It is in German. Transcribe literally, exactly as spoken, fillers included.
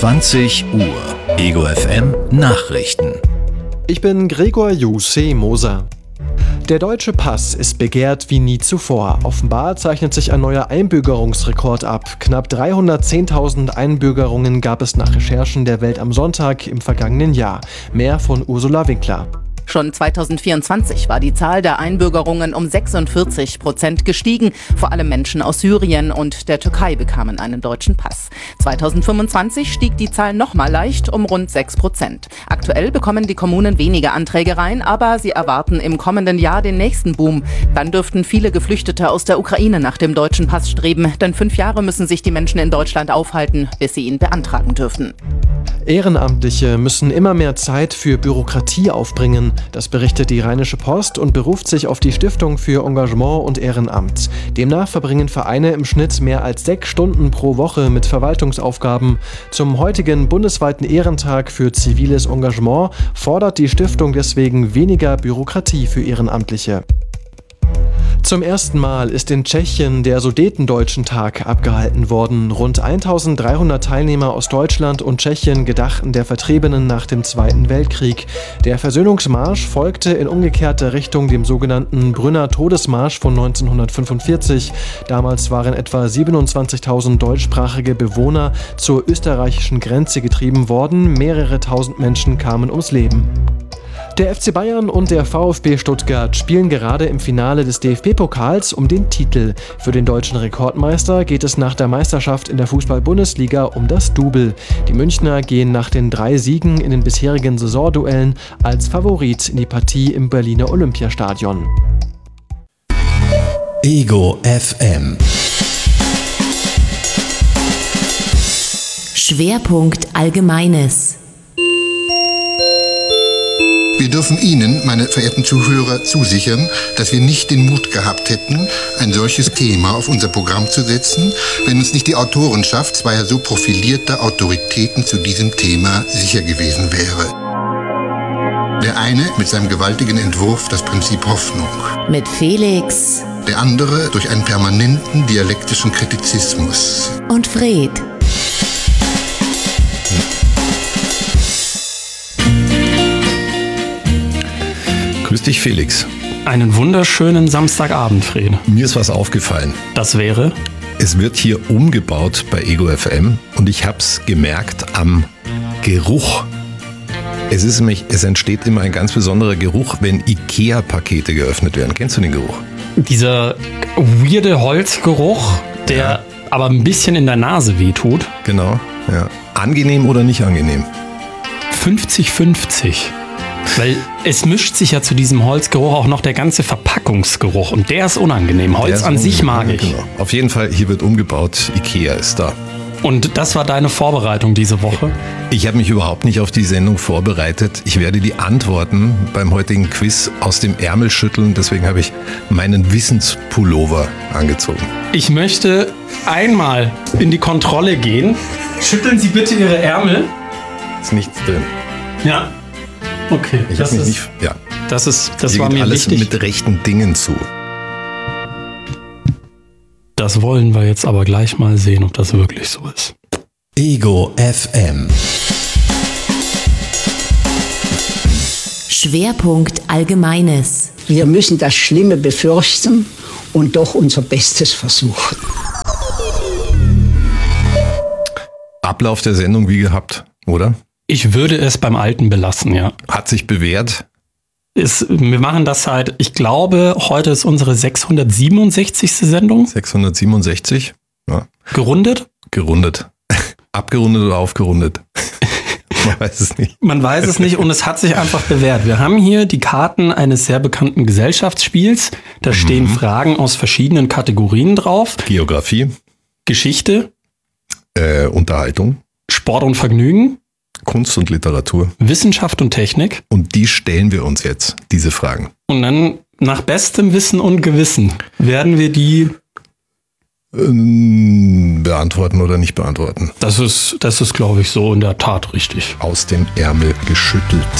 zwanzig Uhr. Ego F M Nachrichten. Ich bin Gregor Jussi Moser. Der deutsche Pass ist begehrt wie nie zuvor. Offenbar zeichnet sich ein neuer Einbürgerungsrekord ab. Knapp dreihundertzehntausend Einbürgerungen gab es nach Recherchen der Welt am Sonntag im vergangenen Jahr. Mehr von Ursula Winkler. Schon zweitausendvierundzwanzig war die Zahl der Einbürgerungen um sechsundvierzig Prozent gestiegen. Vor allem Menschen aus Syrien und der Türkei bekamen einen deutschen Pass. zweitausendfünfundzwanzig stieg die Zahl nochmal leicht um rund sechs Prozent. Aktuell bekommen die Kommunen weniger Anträge rein, aber sie erwarten im kommenden Jahr den nächsten Boom. Dann dürften viele Geflüchtete aus der Ukraine nach dem deutschen Pass streben, denn fünf Jahre müssen sich die Menschen in Deutschland aufhalten, bis sie ihn beantragen dürfen. Ehrenamtliche müssen immer mehr Zeit für Bürokratie aufbringen. Das berichtet die Rheinische Post und beruft sich auf die Stiftung für Engagement und Ehrenamt. Demnach verbringen Vereine im Schnitt mehr als sechs Stunden pro Woche mit Verwaltungsaufgaben. Zum heutigen bundesweiten Ehrentag für ziviles Engagement fordert die Stiftung deswegen weniger Bürokratie für Ehrenamtliche. Zum ersten Mal ist in Tschechien der Sudetendeutschen-Tag abgehalten worden. Rund eintausenddreihundert Teilnehmer aus Deutschland und Tschechien gedachten der Vertriebenen nach dem Zweiten Weltkrieg. Der Versöhnungsmarsch folgte in umgekehrter Richtung dem sogenannten Brünner Todesmarsch von neunzehnhundertfünfundvierzig. Damals waren etwa siebenundzwanzigtausend deutschsprachige Bewohner zur österreichischen Grenze getrieben worden. Mehrere tausend Menschen kamen ums Leben. Der F C Bayern und der VfB Stuttgart spielen gerade im Finale des D F B-Pokals um den Titel. Für den deutschen Rekordmeister geht es nach der Meisterschaft in der Fußball-Bundesliga um das Double. Die Münchner gehen nach den drei Siegen in den bisherigen Saisonduellen als Favorit in die Partie im Berliner Olympiastadion. Ego F M. Schwerpunkt Allgemeines. Wir dürfen Ihnen, meine verehrten Zuhörer, zusichern, dass wir nicht den Mut gehabt hätten, ein solches Thema auf unser Programm zu setzen, wenn uns nicht die Autorenschaft zweier so profilierter Autoritäten zu diesem Thema sicher gewesen wäre. Der eine mit seinem gewaltigen Entwurf Das Prinzip Hoffnung. Mit Felix. Der andere durch einen permanenten dialektischen Kritizismus. Und Fred. Grüß dich, Felix. Einen wunderschönen Samstagabend, Fred. Mir ist was aufgefallen. Das wäre? Es wird hier umgebaut bei Ego F M und ich hab's gemerkt am Geruch. Es ist nämlich, es entsteht immer ein ganz besonderer Geruch, wenn Ikea-Pakete geöffnet werden. Kennst du den Geruch? Dieser weirde Holzgeruch, der ja. aber ein bisschen in der Nase wehtut. Genau, ja. Angenehm oder nicht angenehm? fünfzig fünfzig. Weil es mischt sich ja zu diesem Holzgeruch auch noch der ganze Verpackungsgeruch und der ist unangenehm. Holz ist an unangenehm. Sich mag ich. Genau. Auf jeden Fall, hier wird umgebaut, Ikea ist da. Und das war deine Vorbereitung diese Woche? Ich habe mich überhaupt nicht auf die Sendung vorbereitet. Ich werde die Antworten beim heutigen Quiz aus dem Ärmel schütteln, deswegen habe ich meinen Wissenspullover angezogen. Ich möchte einmal in die Kontrolle gehen. Schütteln Sie bitte Ihre Ärmel. Ist nichts drin. Ja. Okay, ich das, mich ist, nicht, ja. das ist, das Hier war geht mir alles wichtig. Mit rechten Dingen zu. Das wollen wir jetzt aber gleich mal sehen, ob das wirklich so ist. Ego F M. Schwerpunkt Allgemeines. Wir müssen das Schlimme befürchten und doch unser Bestes versuchen. Ablauf der Sendung wie gehabt, oder? Ich würde es beim Alten belassen, ja. Hat sich bewährt. Ist, wir machen das seit, ich glaube, heute ist unsere sechshundertsiebenundsechzigste Sendung. sechshundertsiebenundsechzig, ja. Gerundet? Gerundet. Abgerundet oder aufgerundet? Man weiß es nicht. Man weiß es nicht und es hat sich einfach bewährt. Wir haben hier die Karten eines sehr bekannten Gesellschaftsspiels. Da mhm. stehen Fragen aus verschiedenen Kategorien drauf. Geografie. Geschichte. Äh, Unterhaltung. Sport und Vergnügen. Kunst und Literatur. Wissenschaft und Technik. Und die stellen wir uns jetzt, diese Fragen. Und dann nach bestem Wissen und Gewissen werden wir die ähm, beantworten oder nicht beantworten. Das ist, das ist, glaube ich, so in der Tat richtig. Aus dem Ärmel geschüttelt.